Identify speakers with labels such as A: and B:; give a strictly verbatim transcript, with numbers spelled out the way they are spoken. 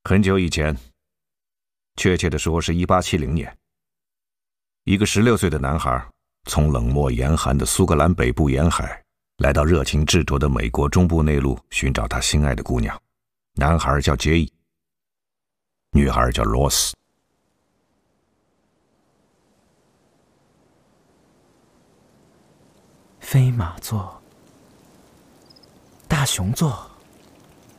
A: 很久以前，确切的说是一八七零年，一个十六岁的男孩从冷漠严寒的苏格兰北部沿海来到热情执着的美国中部内陆寻找他心爱的姑娘。男孩叫杰伊，女孩叫罗斯。
B: 飞马座、大熊座、